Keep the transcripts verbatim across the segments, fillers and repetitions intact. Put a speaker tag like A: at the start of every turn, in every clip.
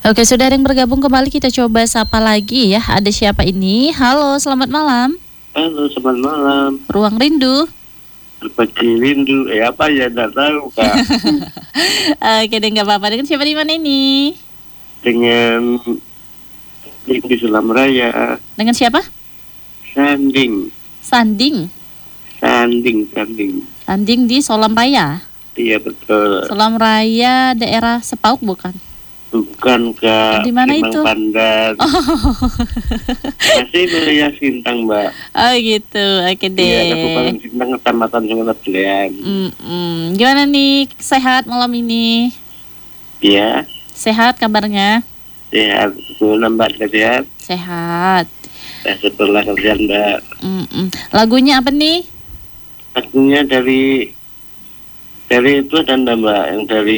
A: Oke, sudah ada yang bergabung kembali, kita coba sapa lagi ya. Ada siapa ini? Halo, selamat malam.
B: Halo, selamat malam.
A: Ruang Rindu.
B: Berbagi rindu, eh apa ya, enggak tahu Kak.
A: Oke deh, nggak apa-apa. Dengan siapa di mana ini?
B: Dengan di Sulam Raya.
A: Dengan siapa?
B: Sanding.
A: Sanding.
B: Sanding, Sanding.
A: Sanding di Solam Raya.
B: Iya betul.
A: Solam Raya daerah Sepauk bukan?
B: Bukan Kak.
A: Di mana itu?
B: Pandan.
A: Oh.
B: Masih wilayah Sintang Mbak.
A: Oh gitu, oke deh.
B: Iya, Kabupaten Sintang, Kecamatan Sungai Belian.
A: Mm-mm. Gimana nih, sehat malam ini?
B: Iya.
A: Sehat kabarnya?
B: Sehat, betul Mbak, sehat.
A: Sehat.
B: Ya, setelah kerjaan Mbak.
A: Mm-mm. Lagunya apa nih?
B: Lagunya dari dari itu ada Mbak, yang dari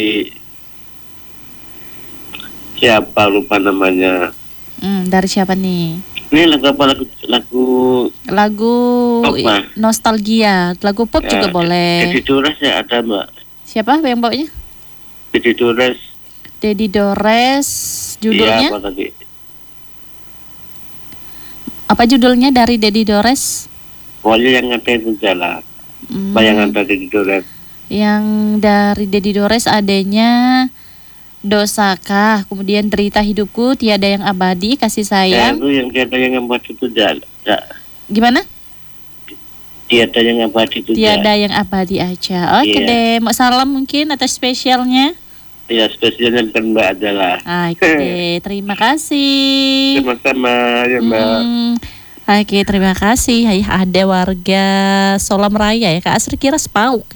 B: siapa lupa namanya.
A: Hmm, dari siapa nih?
B: Ini lagu apa? Lagu lagu
A: Lagu
B: pop,
A: nostalgia, lagu pop
B: ya,
A: juga boleh.
B: Dedi Dores ya ada Mbak.
A: Siapa yang bawanya?
B: Dedi Dores.
A: Dedi Dores. Judulnya?
B: Iya, apa tadi?
A: Apa judulnya dari Dedi Dores?
B: Pokoknya yang ada itu jalan.
A: Hmm,
B: Bayangan dari Dedi Dores.
A: Yang dari Dedi Dores adanya Dosakah, kemudian Derita Hidupku, Tiada Yang Abadi, Kasih
B: Ya,
A: Sayang.
B: itu yang tiada yang abadi itu jalan. Ya.
A: Gimana?
B: Tiada yang abadi itu
A: Tiada Yang Abadi aja. Oke
B: Iya.
A: deh, mau salam mungkin atas spesialnya.
B: Ya, spesialnya kan Mbak adalah.
A: Oke deh, terima kasih.
B: Sama-sama ya Mbak.
A: Hmm, Oke, terima kasih. Hai, ada warga Solam Raya ya, Kak Asri kira Sepauk.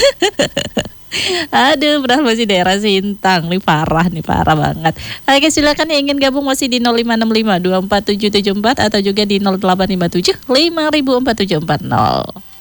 A: Aduh, padahal masih daerah Sintang. Nih parah, nih parah banget. Oke, silakan yang ingin gabung masih di nol lima enam lima dua empat tujuh tujuh empat atau juga di nol delapan lima tujuh lima empat tujuh empat nol.